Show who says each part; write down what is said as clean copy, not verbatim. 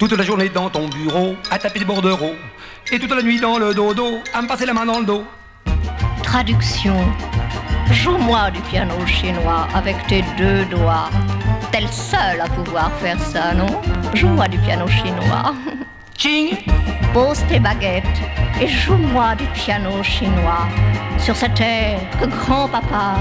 Speaker 1: Toute la journée dans ton bureau, à taper des bordereaux. Et toute la nuit dans le dodo, à me passer la main dans le dos.
Speaker 2: Traduction. Joue-moi du piano chinois avec tes deux doigts. T'es le seul à pouvoir faire ça, non? Joue-moi du piano chinois.
Speaker 1: Ching!
Speaker 2: Pose tes baguettes et joue-moi du piano chinois sur cette terre que grand-papa